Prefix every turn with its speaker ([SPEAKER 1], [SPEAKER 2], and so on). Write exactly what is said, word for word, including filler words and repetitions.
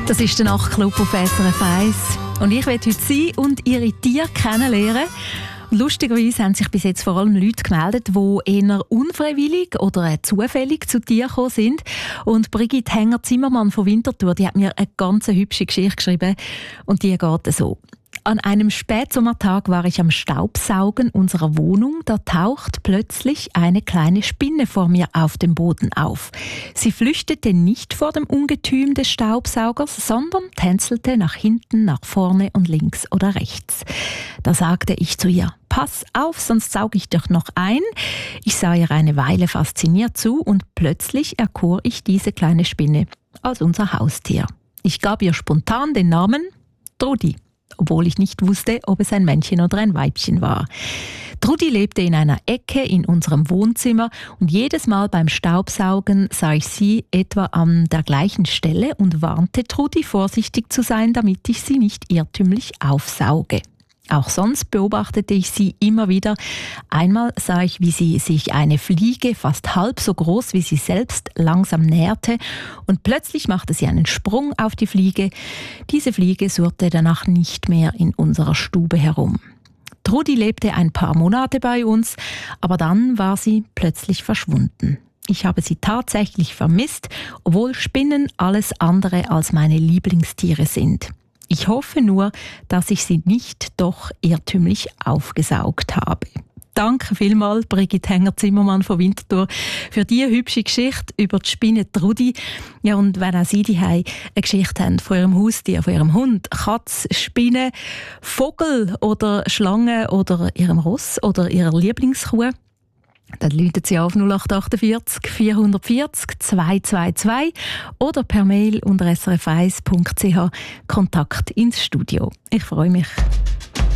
[SPEAKER 1] Das ist der Nachtclub auf S R F eins. Und ich werde heute Sie und Ihre Tiere kennenlernen. Lustigerweise haben sich bis jetzt vor allem Leute gemeldet, die eher unfreiwillig oder zufällig zu Tieren gekommen sind. Und Brigitte Hänger-Zimmermann von Winterthur, die hat mir eine ganz hübsche Geschichte geschrieben. Und die geht so. An einem Spätsommertag war ich am Staubsaugen unserer Wohnung. Da taucht plötzlich eine kleine Spinne vor mir auf dem Boden auf. Sie flüchtete nicht vor dem Ungetüm des Staubsaugers, sondern tänzelte nach hinten, nach vorne und links oder rechts. Da sagte ich zu ihr: Pass auf, sonst sauge ich dich noch ein. Ich sah ihr eine Weile fasziniert zu und plötzlich erkor ich diese kleine Spinne als unser Haustier. Ich gab ihr spontan den Namen Trudi, obwohl ich nicht wusste, ob es ein Männchen oder ein Weibchen war. Trudi lebte in einer Ecke in unserem Wohnzimmer und jedes Mal beim Staubsaugen sah ich sie etwa an der gleichen Stelle und warnte Trudi, vorsichtig zu sein, damit ich sie nicht irrtümlich aufsauge. Auch sonst beobachtete ich sie immer wieder. Einmal sah ich, wie sie sich eine Fliege, fast halb so groß wie sie selbst, langsam näherte und plötzlich machte sie einen Sprung auf die Fliege. Diese Fliege surrte danach nicht mehr in unserer Stube herum. Trudi lebte ein paar Monate bei uns, aber dann war sie plötzlich verschwunden. Ich habe sie tatsächlich vermisst, obwohl Spinnen alles andere als meine Lieblingstiere sind. Ich hoffe nur, dass ich sie nicht doch irrtümlich aufgesaugt habe. Danke vielmals, Brigitte Hänger-Zimmermann von Winterthur, für diese hübsche Geschichte über die Spinne Trudi. Ja, und wenn auch Sie daheim eine Geschichte haben von Ihrem Haustier, von Ihrem Hund, Katz, Spinne, Vogel oder Schlange oder Ihrem Ross oder Ihrer Lieblingskuh, dann rufen Sie auf null acht achtundvierzig vierhundertvierzig zweihundertzweiundzwanzig oder per Mail unter s r f eins punkt c h Kontakt ins Studio. Ich freue mich.